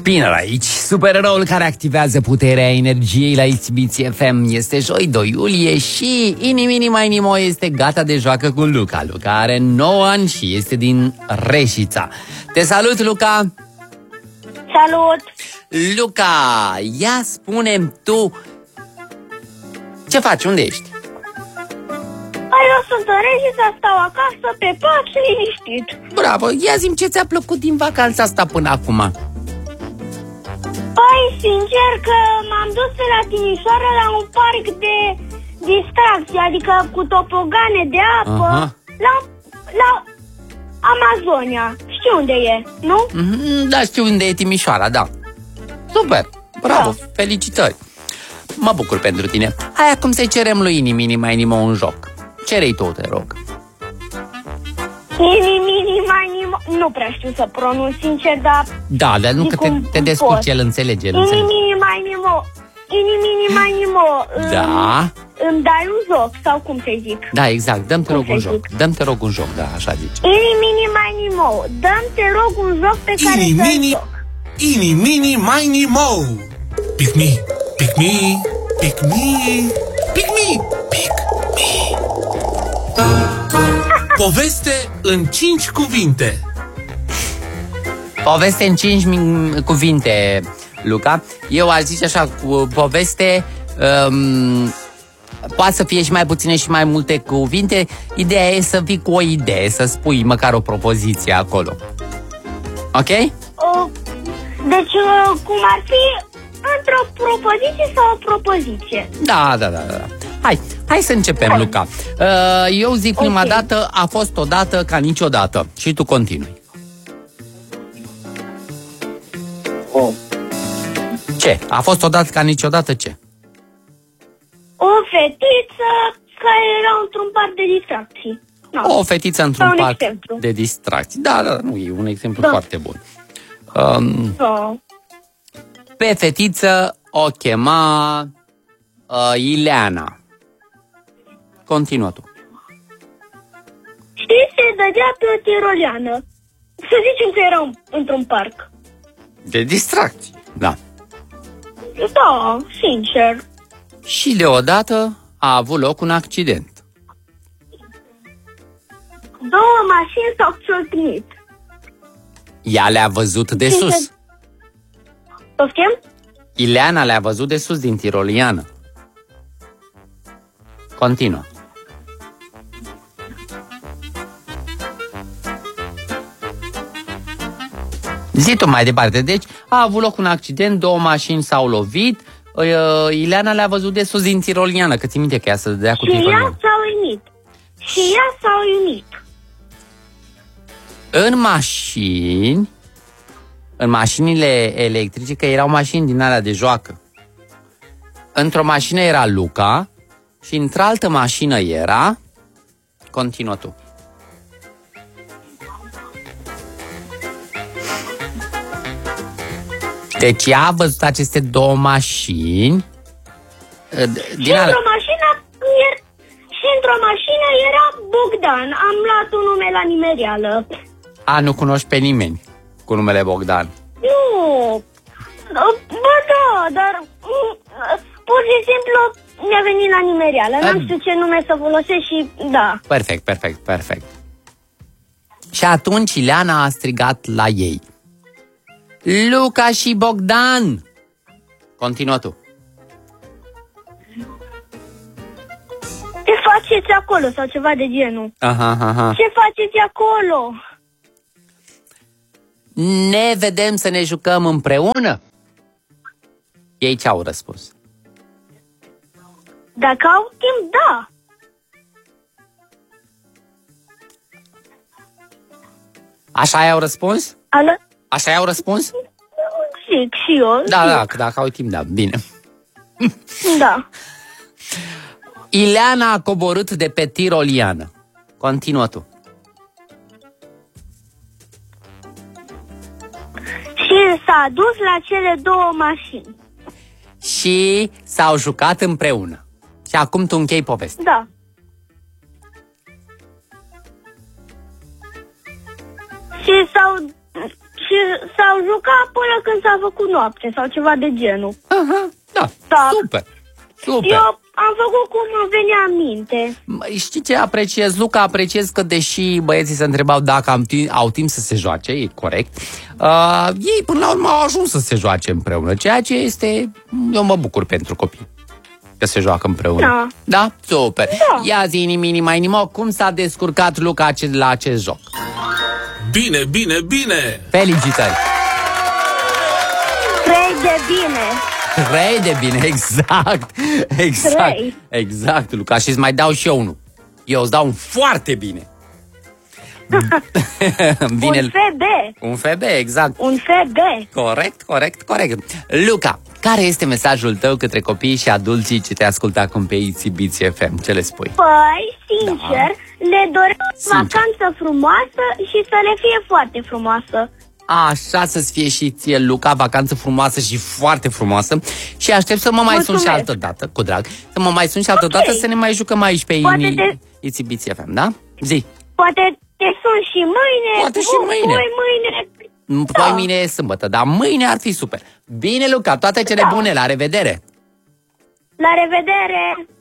Spinner aici, supereroul care activează puterea energiei la Ițibiții FM. Este joi, 2 iulie și Inimini Mai Nimo este gata de joacă cu Luca. Luca are 9 ani și este din Reșița. Te salut, Luca! Salut! Luca, ia spune-mi tu, ce faci, unde ești? Eu sunt în Reșița, stau acasă pe pat și liniștit. Bravo, ia zi-mi ce ți-a plăcut din vacanța asta până acum. Păi, sincer că m-am dus la Timișoara la un parc de distracție, adică cu tobogane de apă, la Amazonia. Știi unde e, nu? Da, știu unde e Timișoara, da. Super, bravo, felicitări. Mă bucur pentru tine. Hai acum să-i cerem lui Inimini Mai Nimo un joc. Cere-i tu, te rog. Inimini Mai Nimo. Nu prea știu să pronunț, sincer, dar... Da, dar nu că te descurci, el înțelege. Inimini Mai Nimo. Inimini Mai Nimo. Da. Îmi dai un joc, sau cum să zic? Da, exact, dăm te rog un joc. Dăm te rog un joc, da, așa zici. Inimini Mai Nimo. Dăm te rog un joc pe care să-l joc. Inimini Mai Nimo. Pick me, pick me, pick me, pick me, pick me. Poveste în 5 cuvinte. Poveste în 5 cuvinte, Luca. Eu aș zice așa, cu poveste poate să fie și mai puține și mai multe cuvinte. Ideea e să vii cu o idee, să spui măcar o propoziție acolo. Ok? Deci, cum ar fi într-o propoziție sau o propoziție? Da. Hai să începem, Luca. Eu zic prima dată, a fost odată ca niciodată. Și tu continui. Ce? A fost odată ca niciodată ce? O fetiță care era într-un parc de distracții. O fetiță într-un parc de distracții. Da, nu, e un exemplu foarte bun. Pe fetiță o chema Ileana. Continuă tu. Și se dădea pe o tiroliană. Să zicem că era într-un parc. De distracții, da. Da, sincer. Și deodată a avut loc un accident. 2 mașini s-au ciocnit. Ea le-a văzut de sus. Poftim? Ileana le-a văzut de sus din tiroliană. Continuă. Zi tu mai departe. Deci a avut loc un accident, 2 mașini s-au lovit. Ileana le-a văzut de sus din tiroliană, că ții minte că ea se dădea cu tiroliană. Și ea s-a uimit. În mașinile electrice, că erau mașini din alea de joacă. Într-o mașină era Luca și într-altă mașină era... Continuă tu. Deci ea a văzut aceste 2 mașini. Și într-o mașină era Bogdan. Am luat un nume la nimereală. Nu cunoști pe nimeni cu numele Bogdan? Nu. Bă, da, dar pur și simplu mi-a venit la nimereală. N-am știu ce nume să folosesc și da. Perfect. Și atunci Ileana a strigat la ei: Luca și Bogdan! Continuă tu. Ce faceți acolo? Sau ceva de genul. Ce faceți acolo? Ne vedem să ne jucăm împreună? Ei ce-au răspuns? Dacă au timp, da. Așa i-au răspuns? Alo? Așa i-au răspuns? Zic și eu. Da, dacă au timp, da, bine. Da. Ileana a coborât de pe tiroliană. Continuă tu. Și s-a dus la cele 2 mașini. Și s-au jucat împreună. Și acum tu închei povestea. Da. Și Și s-au jucat până când s-a făcut noapte sau ceva de genul. Aha, da, Da. super. Super. Eu am făcut cum îmi venea în minte. Știi ce apreciez, Luca? Apreciez că deși băieții se întrebau dacă au timp să se joace, e corect, ei până la urmă au ajuns să se joace împreună, ceea ce este... Eu mă bucur pentru copii că se joacă împreună. Da. Da? Super. Da. Ia zi, mai nimo, cum s-a descurcat Luca la acest joc? Bine, bine, bine! Felicitări! 3 de bine. 3 de bine, exact. Trei. Exact, Luca. Și îți mai dau și eu unul. Eu îți dau un foarte bine. Bine. Un FB. Un FB, exact. Un FB. Corect. Luca, care este mesajul tău către copiii și adulții ce te ascultă acum pe Itzibiți FM? Ce le spui? Păi, sincer, le doresc Sincer. vacanță frumoasă și să le fie foarte frumoasă. Așa să-ți fie și ție, Luca, vacanță frumoasă și foarte frumoasă. Și aștept să mă mai sun și Mulțumesc. altă dată, cu drag. Să mă mai sun și altă Ok. dată să ne mai jucăm aici pe Poate te- Itzibiți FM, da? Zi. Poate te sun și mâine. Poate și mâine. Poi mâine. Păi mâine e sâmbătă, dar mâine ar fi super. Bine, Luca, toate cele Da. bune, la revedere! La revedere.